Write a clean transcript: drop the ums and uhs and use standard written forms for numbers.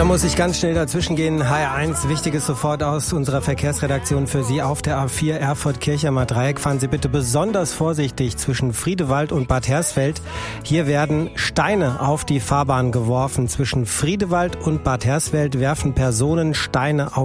Da muss ich ganz schnell dazwischen gehen. HR1, Wichtiges sofort aus unserer Verkehrsredaktion für Sie auf der A4 Erfurt-Kirchheimer Dreieck. Fahren Sie bitte besonders vorsichtig zwischen Friedewald und Bad Hersfeld. Hier werden Steine auf die Fahrbahn geworfen. Zwischen Friedewald und Bad Hersfeld werfen Personen Steine auf